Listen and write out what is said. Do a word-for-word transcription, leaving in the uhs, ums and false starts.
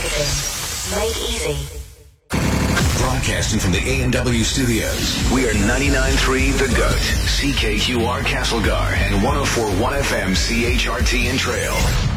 marketing. Made easy. Broadcasting from the A and W studios, we are ninety-nine point three The Goat, C K Q R Castlegar, and one oh four point one F M C H R T in Trail.